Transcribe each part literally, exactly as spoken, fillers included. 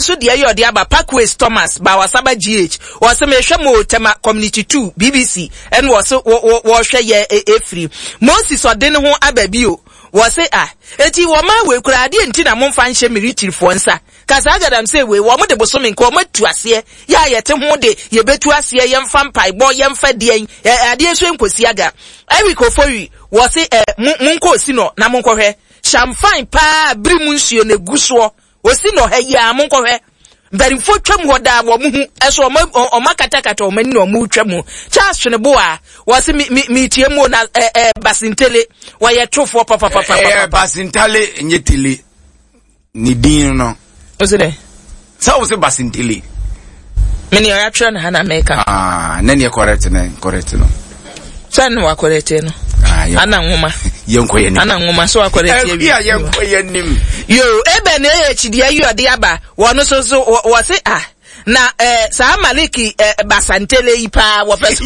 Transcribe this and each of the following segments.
so de ayo de aba Parkway Thomas ba wasaba G H was me hwe mo tema community two B B C and was wo hwe ye e free Moses ode ne ho ababio was say ah eti wo ma we kura ade enti na momfa nhye military fo nsa kasa agadam say we wo mo de bosomi nko mo tu ase ya yete ho de ye betu ase ye mfa mpai bo ye mfa de ade so enkosi aga Eric Ofori was say eh munko si no na monko hwe champagne pa bri mu nsuo na guso osi no ha ya monko hwe mbari fo twam hoda wo mu hu eso o makata kata o mani no mu twam Charles Chenebo a was mi mi tie mu na eh basintele wa ye tofo papa papa eh basintele nyetele ni din no osi de sa o se basintele meni o atwa na na meka ah na ne correct na correct no san wa correct no ana nwoma yenko yenim ana nwoma so akoreti ebi ya yenko yenim yo ebe na ye chidi ayu ode aba wono so so wo se ah na eh sa maliki eh, basantele ipa wo peso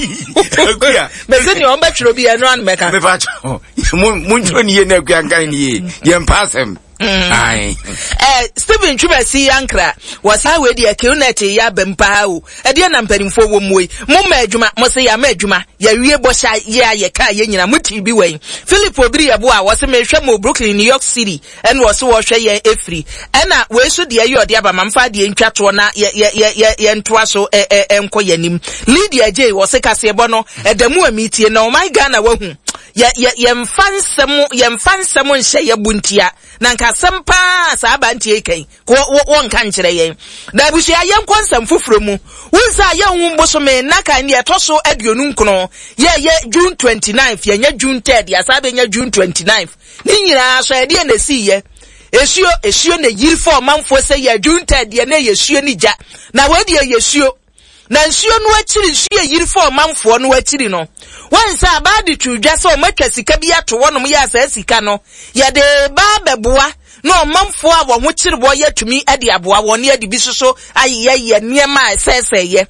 beze ni omba twiro bi eno an meka me fa cho mun cho ni ye na kwa kan ni ye mpasem ai eh Stephen Chubesi Ankra was how we dey Kuneti ya bempa o e dey na mpanimfo wo muoi mo ma adwuma mo se ya ma adwuma ya wie bosha ye ye ka ye nyina muti bi wen Philip Obiri yabo a was me hwe mo Brooklyn New York City and was wo hwe ye efri e na we so de ye ode aba mamfa de ntwato na ye ye ye ye ntoa so e e enko yanim Lydia J was kase ebo no edamu amitie na o my Ghana wa hu ye ye ye mfansem ye mfansem nhye ye buntia na nka sempa sa abantie kai ko won kan kire yen da busu ayem konsam fufuro mu wunsa ye hu bosome na kan ye toso aduonu nkono ye ye June twenty-ninth ye nya June third ya sa be nya June twenty-ninth ni nyira so e de na si ye esuo esuo na yirfo manfo se ye June third ye na yesuo ni ja na we de yesuo na nsuo no akiri nsuo yirfo manfo no akiri no wansa abadi twudwa so matwa sika bi ato wonom ya asa sika no ye de ba beboa no manfo a wo ho kiri bo ye tumi ade aboa woni ade bi soso aye ye niema esese ye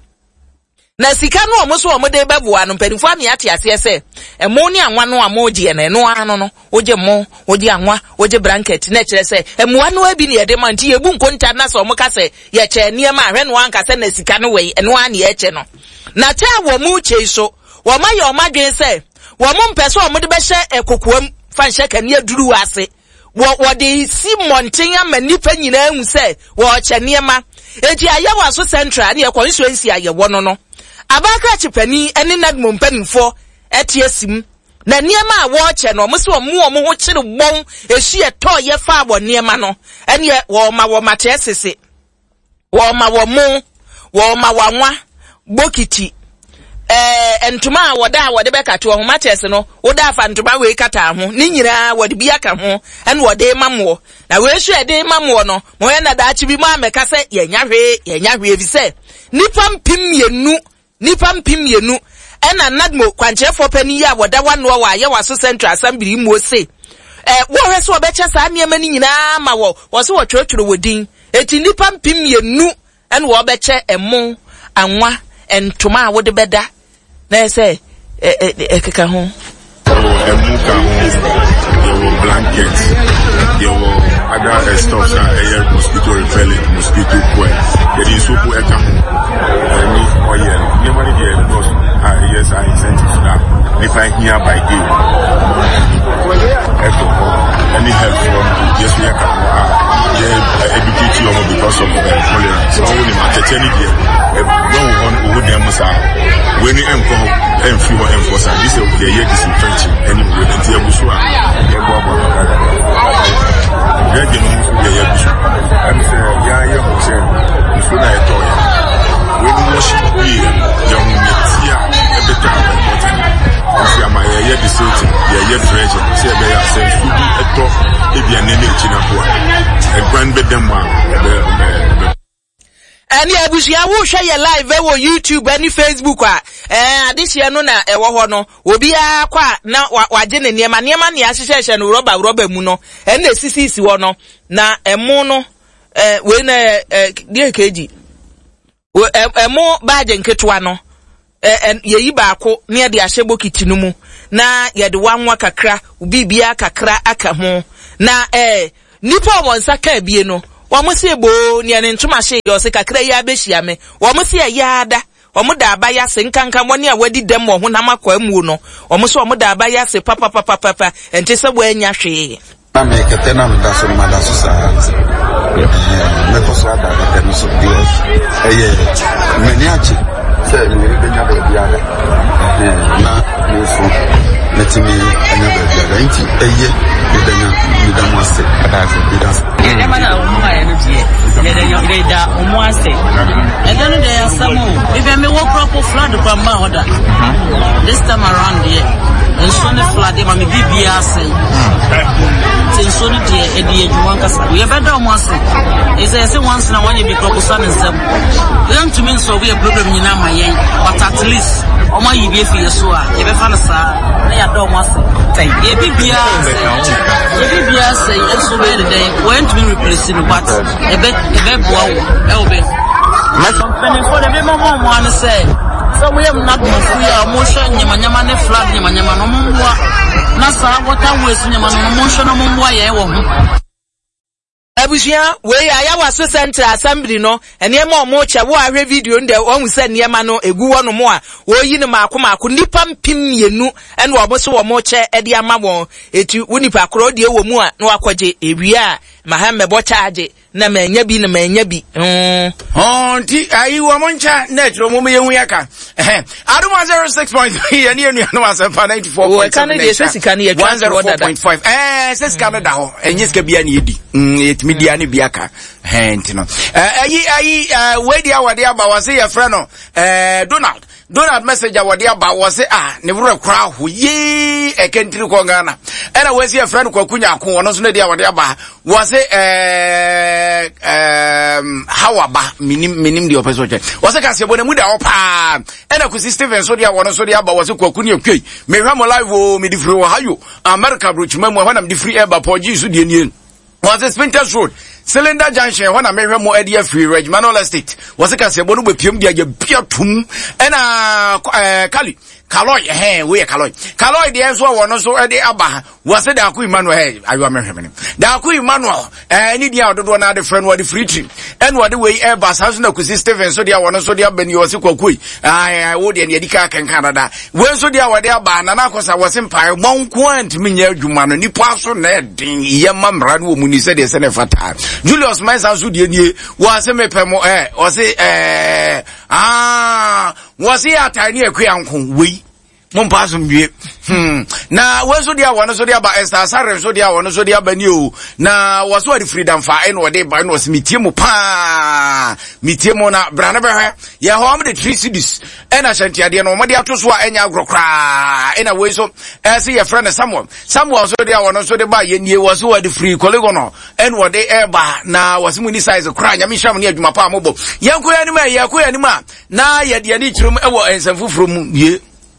na sika no omo so omo de beboa no mpanifo ame ate ase ese emo ni anwa no amoje na eno ano no oje mo oje anwa oje blanket na kire se emo anu abi ne de manti ye bu nkonta na so omo ka se ye che niema ahwe no anka se na sika no we eno an ye che no na cha wo mu che so wo ma ye o madwen se wo mu mpese o mu de be hye ekokoam fa hye kane aduru ase wo wo de si mountain amanipa nyina hu se wo che niema eti ayewa so central ne constituency ayewo no no abaka chipani ene nadmo mpanimfo etie sim na niema a wo che no mo se omo omo ho kire bon ehie to ye fa abo niema no ene wo ma wo mate sese wo ma wo mu wo ma wanwa bokiti eh entuma woda wode beka to ho mates no woda afa ntuma we kata ho ni nyira wode bi aka ho ene wode mamwo na we hwe ede mamwo no mo ye na da achi bi ma meka se ye nya hwe ye nya hwe bi se nipa mpim yenu nipa mpim yenu ena nadmo kwanchefo pani ya woda wano wa ye waso Central Assembly mu se eh wo hwe so obecha sa niema ni nyina ma wo wo se wo twetwero wodin eti nipa mpim yenu ene wo obeche emo anwa entuma wode beda na say eh eh keka ho emu ka ho your blanket your other stuff air mosquito repellent mosquito coil there is soap eka ho any oil nobody there because ah yes I incentive that if I hear by day echo any help from yes we can yeah educate you because of cholera so we market any there don't want who them say when you enko enfi ho enforcer this is the year disinfection any we don't hear busu a e bo bo ya genu ya ya busu am say ya ya ho say busu na eto ya when you wash be ya mu metia e better important if am ya ya disinfection ya ya dredging say be ya say food eto e bia nene china ho e grand bedem wa ani abusia wo hwe ye live e wo YouTube ani Facebook a eh adehia no na e wo ho no obi akwa na waje ne niema niema ne ahyehye no roba roba mu no e na sisisi wo no na emu no eh we na die keji emu baje nketwa no eh ye yi baako ne de ahye bokiti no mu na ye de wanwa kakra obi bia kakra aka ho na eh nipa wonsa ka bie no wo mo se bo ne ne ntoma hye yo se kakra ya behia me wo mo se ya ada omo da abaya se nkanka mo ne a wadi dem wo honam akwa mu no omo so omo da abaya se papa papa papa ente se bo anya hwe na me kete na mda so ma da so sa me ko so da da no so dio eye me ni achi se ni ri benya ba bia na me so metimi anya ba bia nti eye me benya me da mo ase adaze me da e ma na o mo aye no die le de yo le da o mo ase e de no de ya samo e me wo crop flood kwa ma hoda this time around here and so the flood e ma me bibia ase so the e de adwuma kasa we better o mo ase e say say once na one be crop so na nsem young to me so we a problem nyina ma yen but at least o ma yi bi fi so a e be fa na sa na ya do mo ase e bibia ase e bibia ase e so we de when to be replacing but e be e be boa e o be my company for the be mo mo an say so we am not mo fu ya mo hwa nyama nyama ne flag nyama nyama no mo mwa na sa water waste nyama no mo hwa no mo mwa ye wo ho abusia we aya waso center assembly no ene ma omo che wo ahwe video nde ohun se niema no egu wo no mo a wo yi ne maako maako nipa mpim yenu ene wo so wo mo che ede ama won etu wonipa kro de wo mu a no akwaje ewia mahamme bo charge na manya bi na manya bi mm onti ayi wo mo ncha netro mo me yehu yaka eh aduma zero six point three ene enu no asempa ninety-four point seven one oh four point five eh ses Canada ho enye ska bia na yedi mm media ni biaka hent no eh ayi ayi we dia wade aba wase ye frɛ no eh Donald Donald message awade aba wase ah ne bro kra ho ye ekentiri ko ngana era wase ye frɛ no kwakunya ko ono so ne dia wade aba wase eh um hawaba minim minim di opeso che wase ka se bo ne mu da opa era ku Steven so dia wono so dia aba wase kwakunya kwei me hwa mo live o me di free wo hayo America brochuma mu hwa na me di free eba poji so die nie was a Spinters Road Cylinder Junction when I made more idea free Regmanol Estate was a casebo with Pim dia biatum and uh Kali Kaloy eh we Kaloy Kaloy the answer one also at the Abba was it Aku Emmanuel hey I remember him the Aku Emmanuel eh any dia do na the friend what the free trip and what the way Airbus has no Steven so dia one so dia ben you was kwakui ah wo dia edika kan Canada we so dia what dia ba na na kosa was empire mon kwant me nya adwuma no nipa so na din ye mamra no mu ni se de se ne fata Julius Mensa so die nie was me pemo eh was eh ah was he atani akwanko we mon pass mwie hmm na weso dia wono so dia ba Esther Sare so dia wono so dia ba ni o na waso di freedom fa en wode ba no smitiemu pa mitiemu na brana ba ya ho am the three cities en ashanti ade no mo dia to so a enya agrokra en a weso e se your friend Samuel Samuel so dia wono so de ba ye nie waso di free colleague no en wode e ba na waso mu ni size kra nya mi hwam ni adwuma pa mo bo yanko ya ni ma yanko ya ni ma na ye de ni chirum e wo ensanfufuro mu ye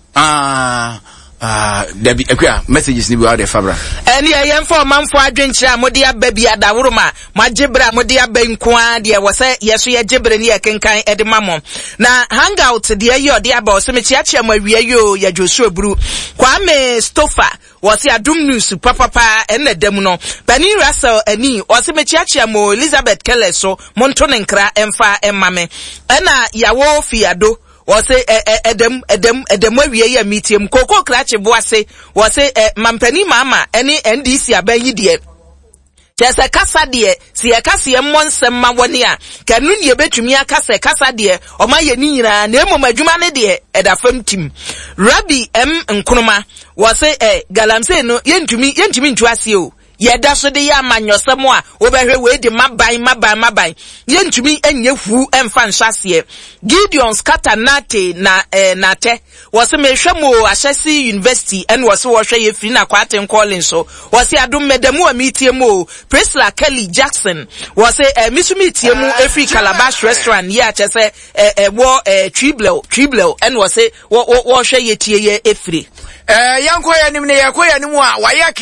ah ah debi ekwa messages ni bi wa de fabra eni eyen for manfo adwenkyira mode aba bi adawuruma magibra mode aba nkoa de wose yeso ye gibre ni ekenkan ede mamo na hangout de ye ode aba wose mechiachia mawie yo ya Joshua Buru Kwame Stofa wose adum news papapa enne dem no Bani Russell ani wose mechiachia mo Elizabeth Keleso monto nenkra emfa emmame ena yawo fiado wose edem edem edem awie ya mitiem koko krache boase wose mampani mama ene N D C abayi de Chese kasa de si e kasa ye monsem ma woni a kanu ne betumi akasa kasa de o ma ye ni nyina na emom adwuma ne de eda fam tim Rabi M Nkruma wose eh galamse no yentumi yentumi ntuase o yeda so de ya manyosem a obehwe we de maban maban maban yentumi enye hu emfa nhwase Gideon Scatter nate na eh, nate wose mehwemo Ashesi University en wose wo hwe ye free na kwaten calling so wose adom medamu amitiemu Priscilla Kelly Jackson wose eh, misumitiemu efi Calabash restaurant ya chese eh, eh, wo eh, Tribble Tribble en wose wo wo hwe ye tie ye efri eh yanko ya nimne yakoya nimu a wayake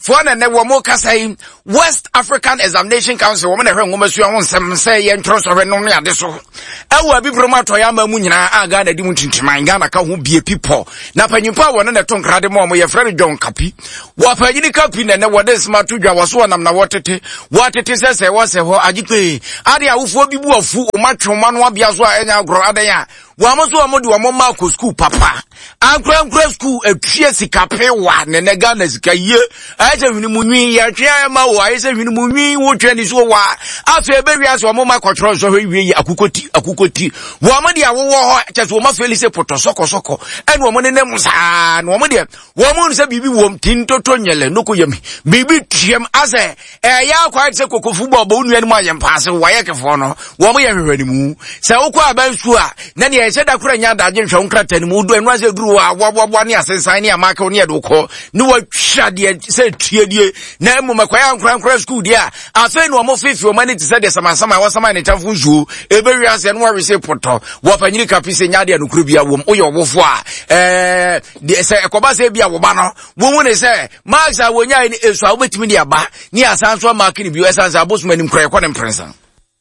for na ne wo mo kasai West African Examination Council wo me na hwe ngoma su ho nsem say ye ntro so hwe no ne ade so ewo abi promoter ya ma mu nyina aga na di mu tintiman Ghana ka ho bie people na panyimpa wo ne ne ton krade mo mo ye friend John Kapi wo panyini Kapi ne ne wo de smart dwa wo so nam na wo tete wo tete se se wo se ho agipe ade awofo bi bu afu o matwoma no abia so a enya agro ade ya wo mo so wo de wo ma ko school papa ankra ankra school etue sika pe wa ne ne Ghana sika ye aje hwini mu nwi ya twa ma wo aje hwini mu nwi wo twa ni so wa afa be wi so wo ma kwatro so hwe wi akukoti akukoti wo mo de awowo ho kyeso wo ma feli se poto soko soko ene wo mo ne nem sa no wo mo de wo mo se bibi wo tintoto nyele noko yemi bibi tiem ase e ya kwa se kokofu bo bo nu enu ayem paase wo ye kefo no wo mo ye hwehwani mu se wo kwa ban su a na ne ye se da kura nya da je hwe nkrata ni mu do enu ase guru a wo wo ne asensan ne amaka ne ye do ko ne wo twa de se tue die na mu makwa ya nkra nkra school dia afa ni wo mo fifi wo mani ti se de sama sama wo sama ne tafu ju e be wi ase no wo se poto wo panyini Kapi se nya de no kru bia wo wo ye wofo a eh de se ekoba se bia wo ba no wo mu ne se max a wo nya ni esu a wo betimi de aba ni asanso mark ni bi esanso abosumani mkra ekwa ne prensa.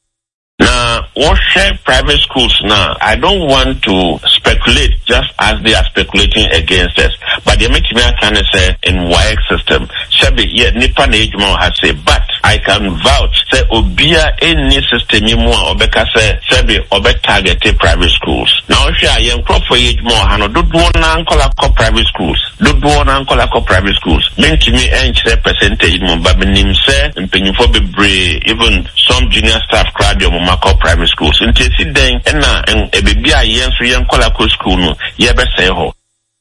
Now, what share private schools now? I don't want to speculate just as they are speculating against us. But the Metimia can say in Y X system, Shabi, yeah, Nipan Ejmo has said, but I can vouch, say, Obia, any system, you more, Obeka say, Shabi, Obe targeted private schools. Now, if you are young crop for Ejmo, Hano, do one uncle call private schools. Do one uncle call private schools. Mean to me, and say percentage, but Nim say, and Penufo Bre, even some junior staff crowd, your call private schools. In Tessie Dang, and now, and a baby, I yes, we young call school, no, yeah, best say ho.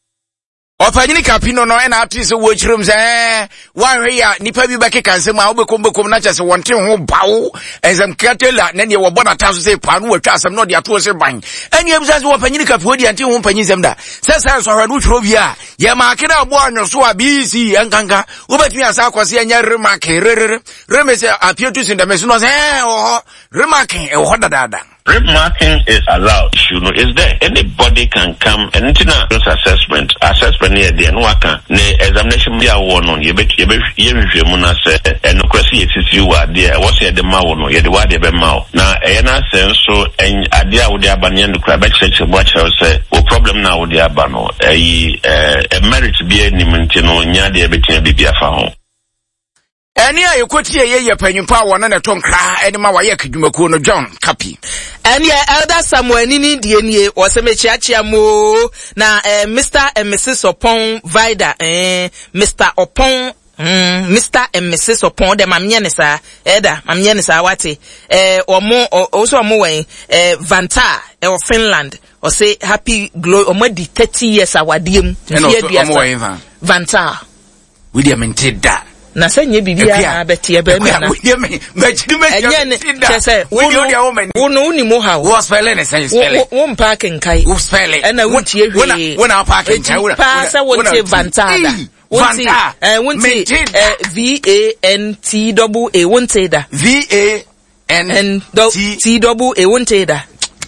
Opanyini Kapi no no e na ati se wo chirum se wan hwe ya nipa bi beke kanse ma obekom bekom na chese wonte ho bawo ezam katela na ne wo bona taso se pa no watwa asem no de ato se ban eni ebisa se Opanyini Kapi odi ante ho panyin sem da se se so hwe no chiro bi a ye ma akira abo anyo so a bc enkanka obetumi asa akwose anya remake rerere remese apietu sin da mesu no se oh remake e ho dadada. Rip marking is allowed. You know, it's there. Anybody can come and those assessment. Assessment here, the Anwaka, the examination be a one on you bet you bet you muna say and crazy if you are there. What's the mao no? You the word the mao. Now, ena sense so and idea with the abanian the crab section watch I say, oh problem now with the abano. A merit be any mentino nya the betin be a home. Eni a yekoti ye ye panyimpa wona na tonkra eni ma waye kedwumaku no John Kapi. Eni elder Samuel nini die nie osemechiachia mo na eh, Mister and Missus Opon Vida eh Mister Opon Mm, Mister and Missus Opon de mamye ne sa eda mamye ne sa wate eh omo also omo wen eh Vanta e of Finland or say happy glory omo di thirty years awadiem Vanta Vanta William Ntida na senye bibia abeti ebe me na William enye kese wono uni mo ha wo spell ne say spell wo mparking kai wo spell e na wutie hwe wona parking kai wona pasa wonte Vanta da wonte eh wonte V A N T double A wonte da V A N T double A wonte da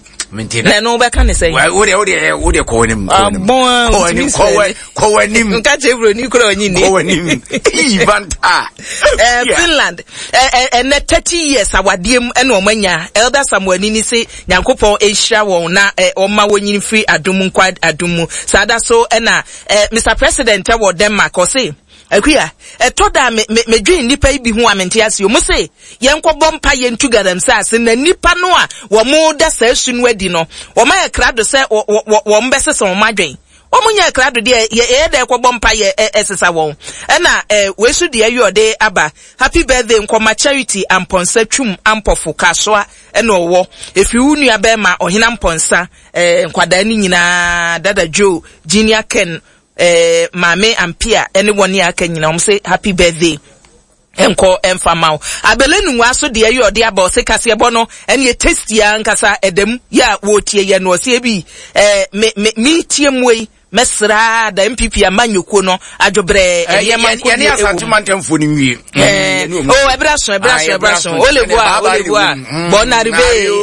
na no be kan say wo de wo de wo de ko nim ko nim ko ko wanim nka chevro ni kura onyi ni ko wanim Vanta eh Finland eh eh thirty years awadiem ena omanya elder Samuel ni say nyankopon ehira won na oma wonyin free adum nkwad adum sada so ena Mister President e wo Denmark o say akuya etoda me me dwen nipa bi hu amenti ase o mo se yenkobom pa ye ntugada msase na nipa no a wo mo da sa sunu adi no wo ma krado se wo mbese se wo madwen wo munya krado de ye da ekobom pa ye esesa won na we su de ayode aba happy birthday nkoma charity amponsa twum ampofu kasoa ena owo efi unu aba ma ohina mponsa nkwada ni nyina dada Joe Junior Ken eh mame ampia anyone ya aka nyina om say happy birthday enko emfamao abelenu waso de ayi ode aba o se kase ebo no ene ye taste ya nkasa edem ya wo tie ye no se bi eh me me tie mwei mesra da M P P amanyoko no adwobre eye manko ye ne asantemantemfo ni wie eh oh ebraso ebraso ebraso oleboa oleboa bonaribe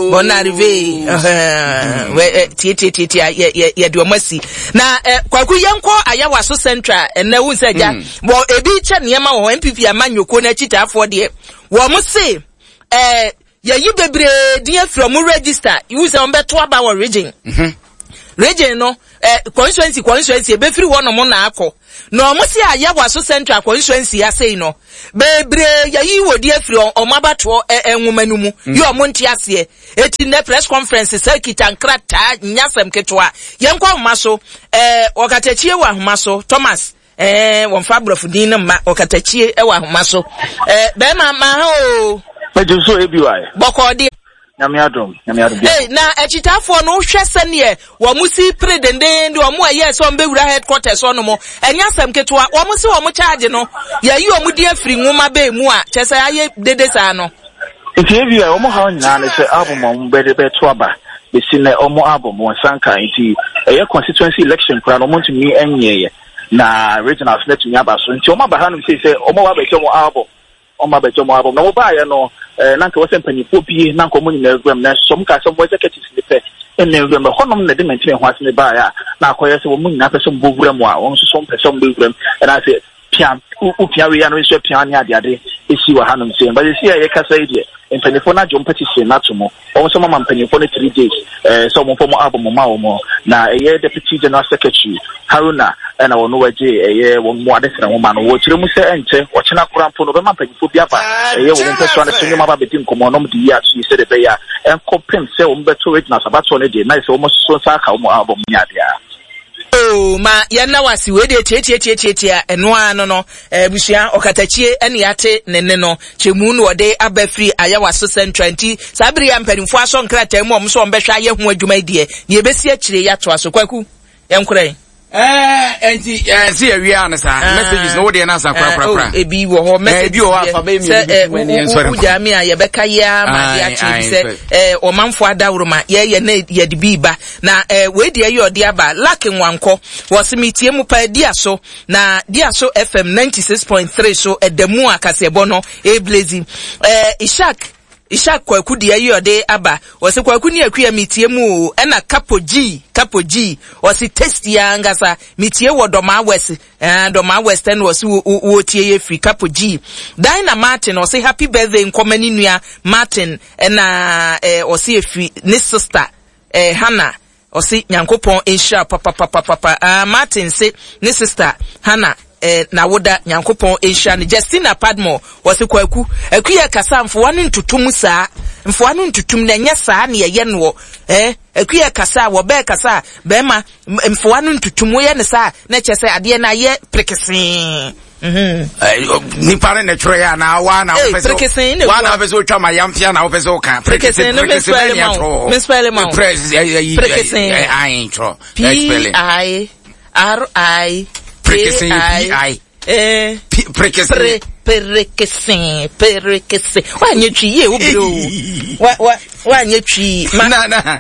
Bonarive eh we tie tie tie tie ye ye de omasi na kwaku yenko ayawa so central na wu saja bo ebi che niema wo M P P amanyoko na chitafo de wo mo se eh yayi bebre dia from register you say on beto aba wo region mhm region no eh constituency constituency e be free one mo na akọ no mo se ayawa so central constituency asei no bebre yayi wo dia free on mabato enwomanu mu yo mo nti ase eti na press conference circuit and krata nyasem ketwa yenkwa homa so eh okatachie wa homa so Thomas eh won fa brofudin na ma okatachie e wa homa so eh be ma ma ho Meju so ebi wa bokodi nyame adom nyame adom eh na echitafo no hwese ne wo musi predende ndi wo mo aye so mbewura headquarters ono mo enyasem ketwa wo musi wo mo charge no yayi wo mo di afiri nwoma be mu a chese aye dede sa no nti ebi wa wo ha nyina ne se album mo be be to aba be si na omo album mo sanka nti eye constituency election kura no mo ntumi enye na regional net nya ba so nti omo ba ha no se se omo wa be che mo album omo ba che mo album na wo ba ye no nanka wose mpanyifo pie nanka omo nyina egwam na som ka som executive ni pe enne egwam honom na de maintain ho asene ba ya na akoye se wo mu nyina pe som bowura mu a won so som pe som bowura na se pian u pian we ya no so pian nya de ade esi wa hanom se ba se ya kasa ide mpanyifo na jom petition na to mo won so mama mpanyifo na three days eh so mo fo mo album ma wo mo na eye deputy general secretary Haruna na wono waje eye wo mo ade sra wo ma no wo kire mu se enche wo chena kurampo no be ma mpanyifo bi aba eye wo mpe so na so nyoma ba beti nkomo no mdi ya so se de be ya enkopem se wo mbeto we na sabato ne de na se wo mo so sa ka wo album nya de a oh ma yana wasi we de tie tie tie tie tie eno ano no eh busua okatachie ene yate nene no chemu no de abafri ayawa so central nti sabiri ya mpanimfo aso nkrata mu omso ombehwa aye ho adwuma die ne besi akire ya to aso kwaku yenkran eh enti eh si awia na sa messages no de na sa kra kra kra ebi wo ho message ebi wo afa ba mi ni so ujami a ye beka ya ma de achi se eh o manfo adawroma ye ye na ye de biba na eh we de ye ode aba laki nwanko wo simitie mu pa dia so na dia so F M ninety-six point three so edemu akasebo no e blazing eh Ishak Ishak kwaku de ye ode aba wo se kwaku ni akua mitie mu e na Capo G Capo G o si test ya ngasa mitie wo Doma West eh Doma West and was wo tie ye free Capo G Dina Martin o si happy birthday nkomani nua Martin na eh o si free ni sister eh Hannah o si nyankopon ensha papa papa papa ah Martin say ni sister Hannah eh na woda nyankopon ensha ni Justina Padmore o si kwaku akuya kasa mfo wanu ntutum saa mfo wanu ntutum na nya saa ne ye no eh akuya kasa wo be kasa be ma mfo wanu ntutum ye ne saa na chese ade na ye prekesin mhm ni pare na tro ya na wa na ofeso wa na ofeso twa ma yampia na ofeso ka prekesin no me spell ma me spell ma prekesin ai tro P I R I prekesin P I eh prekesin prekesin prekesin wa nyetwi ye obro wa wa wa nyetwi na na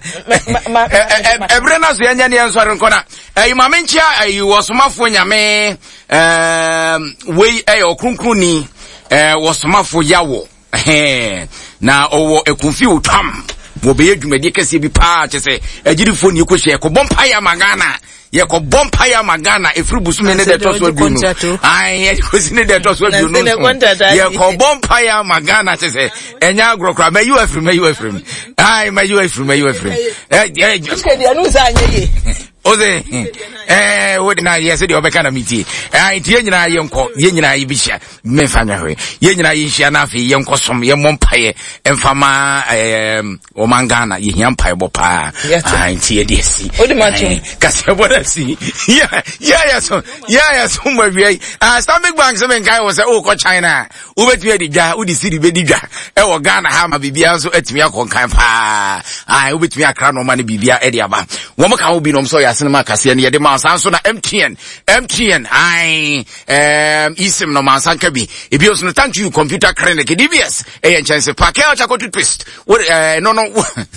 ebre na so yanya ne ensore nkona eh mama nchia ayi wosomafo nyame eh we eh okrunkruni eh wosomafo yawo eh na owo ekunfi utwam wo be adwumadi kase bi pa chese agirifo ni ko hye ko bompa ya magana ye ko bompa ya magana efiri busume ne de toso adwunu ai ye ko sine de toso adwunu ye ko bompa ya magana chese enya agrokra ma you efiri ma you efiri ai ma you efiri ma you efiri eh eh ke anu sa anyeye oze eh wodi na yes de obeka na miti eh tie nyina ye nko ye nyina ye bihia me fa nyahwe ye nyina ye hia na afi ye nko som ye mompaye emfama eh o mangana ye hia mpaye bo pa ah tie de si odi macho kase boda si ya ya ya so ya ya so ma wi ah Stanbic Bank se men kai wo se o ko China wo betu edi dwa wo di siri be di dwa e wo Ghana ha ma bibia so atimi akon kan pa ah wo betu akra no ma ne bibia edi aba wo mo ka wo bi no so ya cinema kase ne yede ma sanso na M T N M T N ai um isim no man sanka bi e bi oso no thank you computer clinic D B S e yen chance pa ke o cha ko twist what no no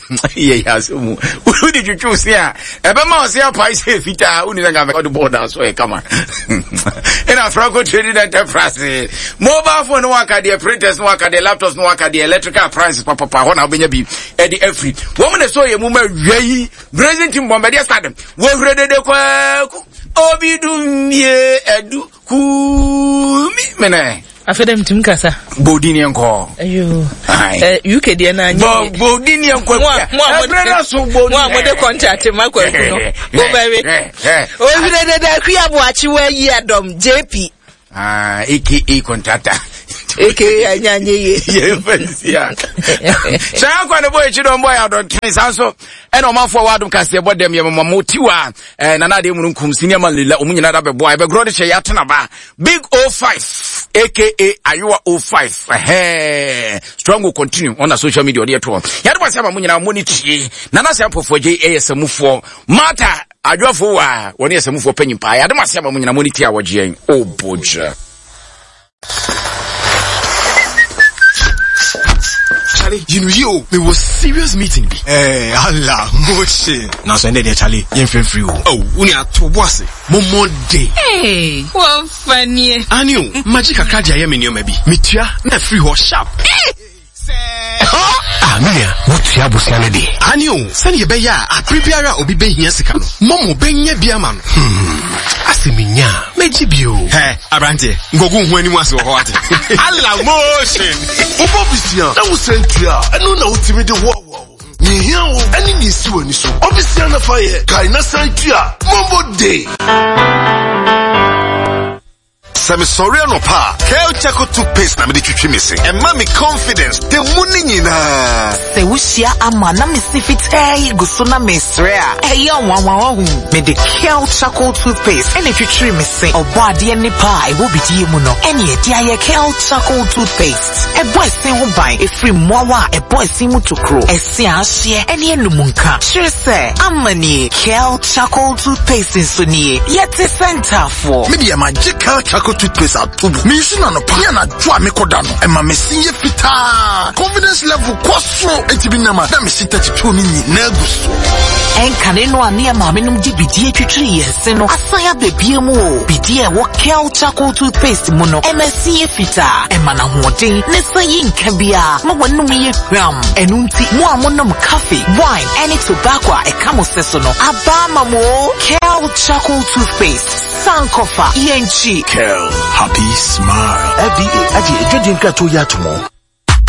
Yeah, yes. Who did you choose here? Ebe ma se apa ise fita uni na ga the border so e come. In a Franco Trading Enterprise. Mobile phone no waka the printers no waka the laptops no waka the electrical appliances papa papa ho na obenya bi e the every. Woman so ye mu ma hwai present in Bombardier Stadium. Wo hrede de kwaku. Obi dum ye edu ku mi mena. Afedem tim kasa. Bodini enko. Ayo. Eh U K de na anye. Bo bodini enko. Mo so bodini. Mo mo de contact makwa ku no. Go baby. O hrede de ku aboachi wa yi adom J P. Ah, aka contractor. Eke anyanye ye. Ye fansia. Sa kwa ne boy chi don boy adon twin sanso. E no man forward dum kase bo dem ye mama tiwa. Eh na na de mu nkum senior man lela omunyina da be boy be grow de che ya tena ba. Big oh five aka Ayua oh five. Eh strong will continue on the social media there to. Ya de wase ma munyina mo ni tie. Na na se apofo je asmfo. Mata adwafo wa woni asmfo panyimpa. Ya de wase ma munyina mo ni tie a woje en. Oh boja. Charlie, you know you, me was serious meeting be. Eh, Allah, Moshe. Now so there Charlie, you feel free. Oh, uni ato boss. Momo day. Hey, what funny. Aniu, magic akaja ye me nyo maybe. Mitua na free ho sharp. Eh. Ah, Mia, what you have said today? Aniu, send ye be ya, a prepare obi be hia sika no. Momo be nya bia ma no. Hmm. Asiminya, mejibio. He, abrante, ngogu hu ani waso ho ate. Allah motion. Obobisia, na wo sentia, eno na utimi de wo wo. Ni hia wo, ani ni si wani so. Obisia na fa ye, kai na sentia, Mombo day. Sami sorry no pa. Kel Chaco toothpaste na me de twitwi me se. E ma me confidence. De muni nyina. Se wushia ama na me sifit eh guso na me sre a. Eh ya wan wan hu. Me de Kel Chaco toothpaste ene twitwi me se. Obo ade ne pa e wo bidie mu no. Ene e dia ye Kel Chaco toothpaste. E boy sen ho ban e free mowa e boy sen mu tokro. E se a hye ene enumunka. Sure say amani Kel Chaco toothpaste so nie. Yet center for. Me be magic Kel Chaco toothpaste atubu. Me use na no pa na dwa me koda no. E ma me sinye fita. Confidence level kwaso entibi nyama. Na me sita chicho ni na guso. En kane no ane ma me num di bidie twitwi yense no. Asaya bebie mu o. Bidie wo Kel Chaco toothpaste mu no. E ma sinye fita. E ma na hoden. Ne sayi nka bia. Ma wanum ye hwam. Enu nti mo amonom coffee, wine, any tobacco e kamo seso no. Abama mo Kel Chaco toothpaste. Sankofa yenchi. Kel, happy smile. F D A aji ejodin ka to ya tumo.